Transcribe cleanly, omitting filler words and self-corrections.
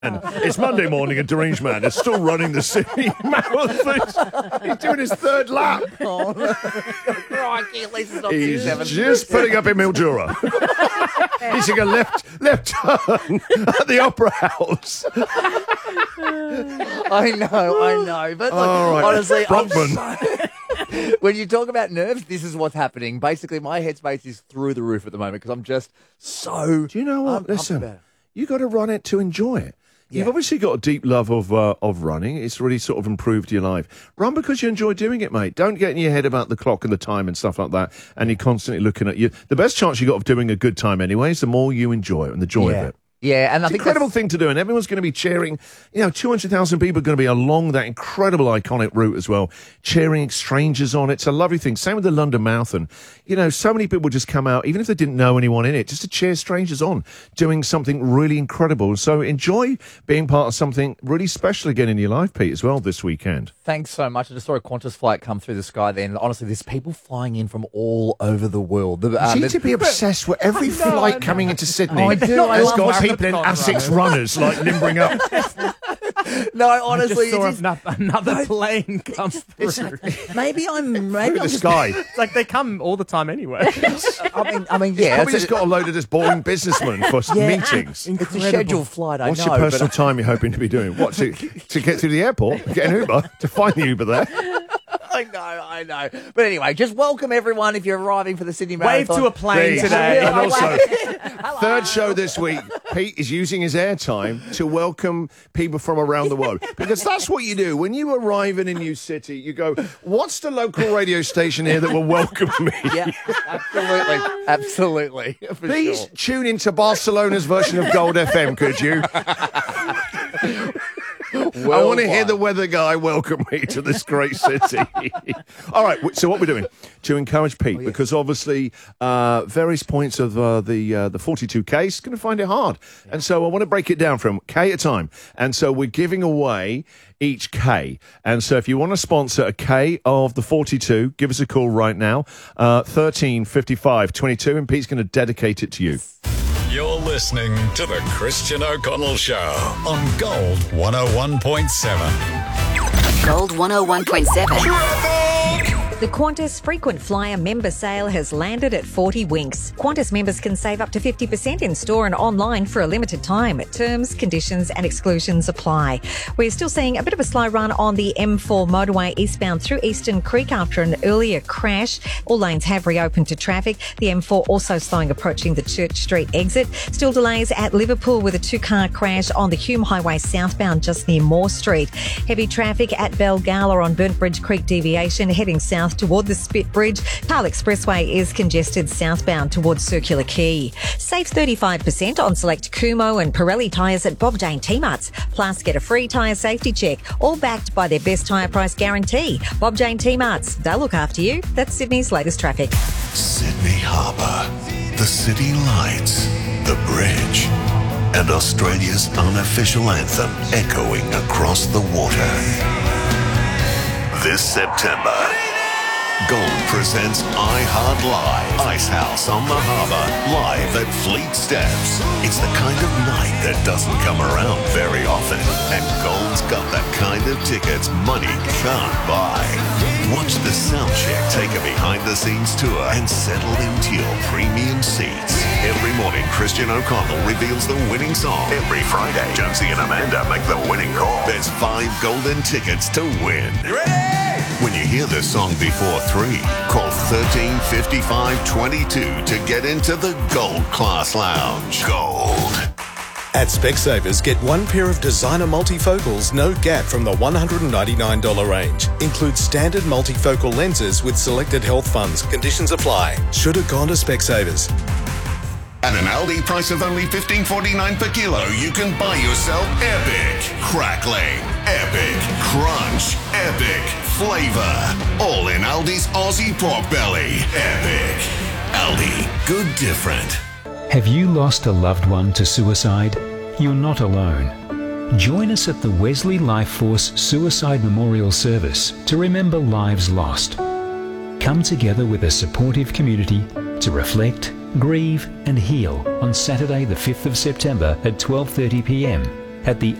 It's Monday morning and Deranged Man is still running the Sydney Marathon. He's doing his third lap. Crikey, at least it's not He's 7. just putting up in Mildura. He's taking a left turn at the Opera House. I know. But look, All right. honestly, Brockman. when you talk about nerves, this is what's happening. Basically, my headspace is through the roof at the moment because I'm just so... Do you know what? Listen, you got to run it to enjoy it. You've Yeah. obviously got a deep love of running. It's really sort of improved your life. Run because you enjoy doing it, mate. Don't get in your head about the clock and the time and stuff like that, and you're constantly looking at you. The best chance you got of doing a good time anyway is the more you enjoy it and the joy of it. Yeah, and I It's an think incredible thing to do, and everyone's going to be cheering. 200,000 people are going to be along that incredible, iconic route as well, cheering strangers on. It's a lovely thing. Same with the London Marathon. So many people just come out, even if they didn't know anyone in it, just to cheer strangers on, doing something really incredible. So enjoy being part of something really special again in your life, Pete, as well this weekend. Thanks so much. I just saw a Qantas flight come through the sky then. Honestly, there's people flying in from all over the world. You seem to be obsessed with every flight coming into Sydney. I do. I There's love got people in marathon Essex runners like limbering up. No, honestly, I just saw another plane come through. maybe Through I'm the sky. It's like they come all the time anyway. I mean, yeah. Probably just got a load of just boring businnesmen for meetings. It's a scheduled flight, I What's know. your personal but time you're hoping to be doing? What, to get through the airport? Get an Uber? To find the Uber there? I know. But anyway, just welcome everyone if you're arriving for the Sydney Wave Marathon. to a plane Please. today. And also, third show this week, Pete is using his airtime to welcome people from around the world. Because that's what you do. When you arrive in a new city, you go, what's the local radio station here that will welcome me? Yeah, absolutely. For Please sure. tune into Barcelona's version of Gold FM, could you? I want to hear the weather guy welcome me to this great city. All right, so what we're doing to encourage Pete, because obviously various points of the 42K is going to find it hard. Yeah. And so I want to break it down from K at a time. And so we're giving away each K. And so if you want to sponsor a K of the 42, give us a call right now, 13 55 22, and Pete's going to dedicate it to you. You're listening to The Christian O'Connell Show on Gold 101.7. Gold 101.7. The Qantas Frequent Flyer member sale has landed at 40 Winks. Qantas members can save up to 50% in store and online for a limited time. Terms, conditions and exclusions apply. We're still seeing a bit of a slow run on the M4 motorway eastbound through Eastern Creek after an earlier crash. All lanes have reopened to traffic. The M4 also slowing approaching the Church Street exit. Still delays at Liverpool with a two-car crash on the Hume Highway southbound just near Moore Street. Heavy traffic at Belgala on Burnt Bridge Creek deviation heading south toward the Spit Bridge. Kyle Expressway is congested southbound towards Circular Quay. Save 35% on select Kumho and Pirelli tyres at Bob Jane T-Marts. Plus, get a free tyre safety check, all backed by their best tyre price guarantee. Bob Jane T-Marts, they'll look after you. That's Sydney's latest traffic. Sydney Harbour, the city lights, the bridge, and Australia's unofficial anthem echoing across the water. This September, Gold presents iHeart Live, Icehouse on the Harbour, live at Fleet Steps. It's the kind of night that doesn't come around very often, and Gold's got the kind of tickets money can't buy. Watch the sound check, take a behind-the-scenes tour, and settle into your premium seats. Every morning, Christian O'Connell reveals the winning song. Every Friday, Jonesy and Amanda make the winning call. There's 5 golden tickets to win. You ready? When you hear the song before 3, call 13 55 22 to get into the Gold Class Lounge. Gold. At Specsavers, get one pair of designer multifocals, no gap from the $199 range. Includes standard multifocal lenses with selected health funds. Conditions apply. Should have gone to Specsavers. At an Aldi price of only $15.49 per kilo, you can buy yourself epic crackling, epic crunch, epic flavour. All in Aldi's Aussie pork belly. Epic. Aldi. Good different. Have you lost a loved one to suicide? You're not alone. Join us at the Wesley Life Force Suicide Memorial Service to remember lives lost. Come together with a supportive community to reflect, grieve and heal on Saturday the 5th of September at 12:30 p.m. at the